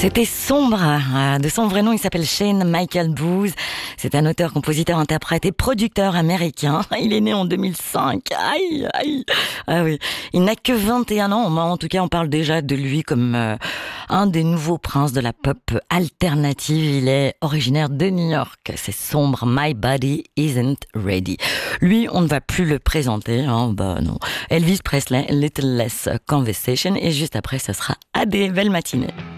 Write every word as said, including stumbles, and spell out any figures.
C'était Sombre. De son vrai nom, il s'appelle Shane Michael Boose. C'est un auteur, compositeur, interprète et producteur américain. Il est né en deux mille cinq. Aïe, aïe. Ah oui. Il n'a que vingt et un ans. En tout cas, on parle déjà de lui comme euh, un des nouveaux princes de la pop alternative. Il est originaire de New York. C'est Sombre. My Body Isn't Ready. Lui, on ne va plus le présenter. Hein. Bah non. Elvis Presley, Little Less Conversation. Et juste après, ce sera Adé. Belle matinée.